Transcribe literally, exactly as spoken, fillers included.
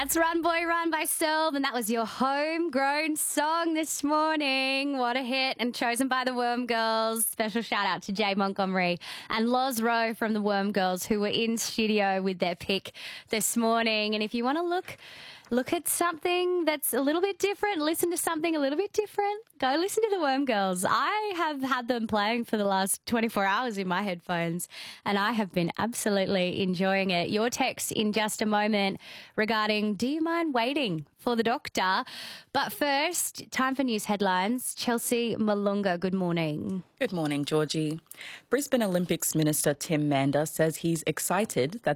That's Run Boy Run by Sylve, and that was your homegrown song this morning. What a hit, and chosen by the Worm Girls. Special shout out to Jay Montgomery and Loz Rowe from the Worm Girls, who were in studio with their pick this morning. And if you want to look look at something that's a little bit different, listen to something a little bit different, go listen to the Worm Girls. I have had them playing for the last twenty-four hours in my headphones, and I have been absolutely enjoying it. Your text in just a moment regarding, do you mind waiting for the doctor? But first, time for news headlines. Chelsea Malunga, good morning. Good morning, Georgie. Brisbane Olympics Minister Tim Mander says he's excited that